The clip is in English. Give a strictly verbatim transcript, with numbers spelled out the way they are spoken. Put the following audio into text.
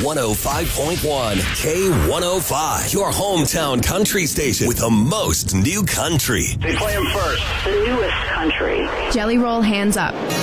one oh five point one K one oh five, your hometown country station with the most new country. They play them first. The newest country. Jelly Roll Hands Up.